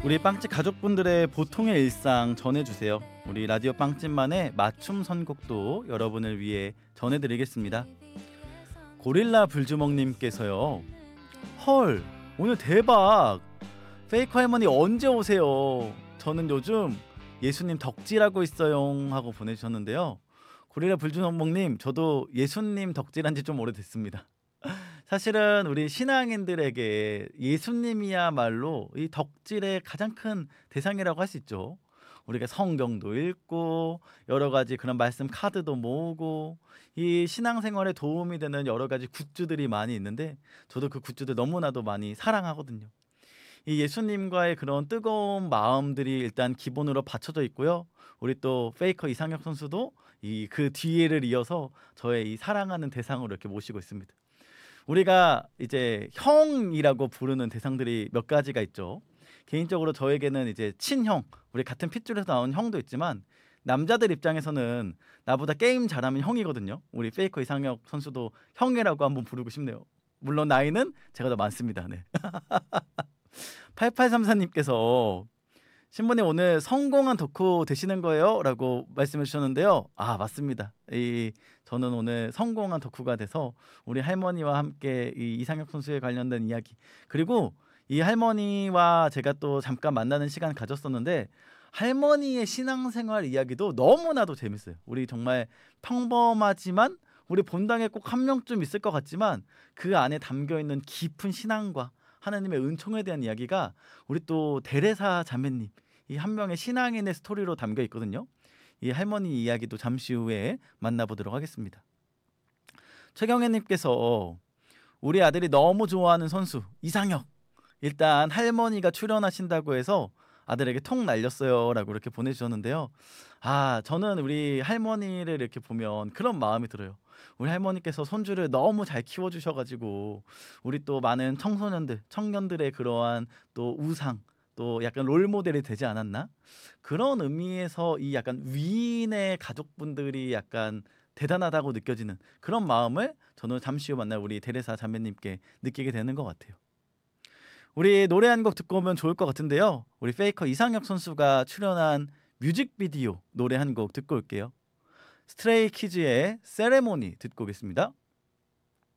우리 빵집 가족분들의 보통의 일상 전해주세요. 우리 라디오 빵집만의 맞춤 선곡도 여러분을 위해 전해드리겠습니다. 고릴라 불주먹님께서요. 헐, 오늘 대박. 페이커 할머니 언제 오세요? 저는 요즘 예수님 덕질하고 있어요 하고 보내주셨는데요. 고릴라 불주먹님, 저도 예수님 덕질한 지 좀 오래됐습니다. 사실은 우리 신앙인들에게 예수님이야말로 이 덕질의 가장 큰 대상이라고 할 수 있죠. 우리가 성경도 읽고 여러 가지 그런 말씀 카드도 모으고 이 신앙생활에 도움이 되는 여러 가지 굿즈들이 많이 있는데 저도 그 굿즈들 너무나도 많이 사랑하거든요. 이 예수님과의 그런 뜨거운 마음들이 일단 기본으로 받쳐져 있고요. 우리 또 페이커 이상혁 선수도 이 그 뒤를 이어서 저의 이 사랑하는 대상으로 이렇게 모시고 있습니다. 우리가 이제 형이라고 부르는 대상들이 몇 가지가 있죠. 개인적으로 저에게는 이제 친형, 우리 같은 핏줄에서 나온 형도 있지만 남자들 입장에서는 나보다 게임 잘하면 형이거든요. 우리 페이커 이상혁 선수도 형이라고 한번 부르고 싶네요. 물론 나이는 제가 더 많습니다. 네. 8834님께서 신부님 오늘 성공한 덕후 되시는 거예요? 라고 말씀해 주셨는데요. 아, 맞습니다. 저는 오늘 성공한 덕후가 돼서 우리 할머니와 함께 이 이상혁 선수에 관련된 이야기, 그리고 이 할머니와 제가 또 잠깐 만나는 시간 가졌었는데 할머니의 신앙생활 이야기도 너무나도 재밌어요. 우리 정말 평범하지만 우리 본당에 꼭 한 명쯤 있을 것 같지만 그 안에 담겨 있는 깊은 신앙과 하나님의 은총에 대한 이야기가 우리 또 데레사 자매님 이 한 명의 신앙인의 스토리로 담겨 있거든요. 이 할머니 이야기도 잠시 후에 만나보도록 하겠습니다. 최경애님께서 우리 아들이 너무 좋아하는 선수 이상혁, 일단 할머니가 출연하신다고 해서 아들에게 통 날렸어요 라고 이렇게 보내주셨는데요. 아, 저는 우리 할머니를 이렇게 보면 그런 마음이 들어요. 우리 할머니께서 손주를 너무 잘 키워주셔가지고 우리 또 많은 청소년들 청년들의 그러한 또 우상, 또 약간 롤모델이 되지 않았나, 그런 의미에서 이 약간 위인의 가족분들이 약간 대단하다고 느껴지는 그런 마음을 저는 잠시 후 만날 우리 데레사 자매님께 느끼게 되는 것 같아요. 우리 노래 한 곡 듣고 오면 좋을 것 같은데요. 우리 페이커 이상혁 선수가 출연한 뮤직비디오 노래 한 곡 듣고 올게요. 스트레이 키즈의 세레모니 듣고 오겠습니다.